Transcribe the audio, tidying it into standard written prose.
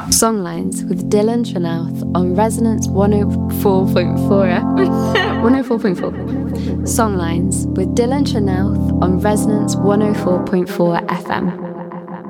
Songlines with Dylan Tranouth on Resonance 104.4. 104.4. Songlines with Dylan Tranouth on Resonance 104.4 FM.